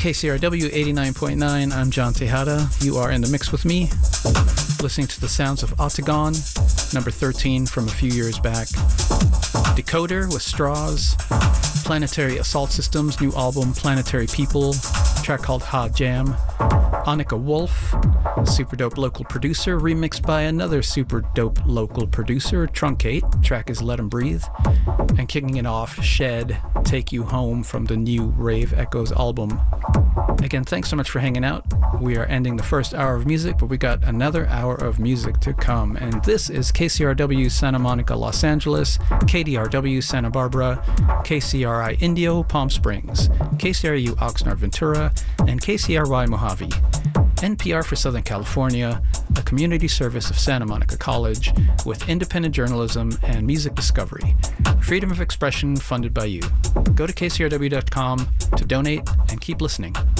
KCRW 89.9, I'm John Tejada. You are in the mix with me, listening to the sounds of Octagon, number 13 from a few years back. Decoder with Straws, Planetary Assault Systems, new album Planetary People, track called Hot Jam. Annika Wolf, super dope local producer, remixed by another super dope local producer, Truncate, track is Let 'Em Breathe. And kicking it off, Shed, Take You Home from the new Rave Echoes album. Again, thanks so much for hanging out. We are ending the first hour of music, but we got another hour of music to come. And this is KCRW Santa Monica, Los Angeles, KDRW Santa Barbara, KCRI Indio, Palm Springs, KCRU Oxnard Ventura, and KCRY Mojave. NPR for Southern California, a community service of Santa Monica College with independent journalism and music discovery. Freedom of expression funded by you. Go to kcrw.com to donate and keep listening.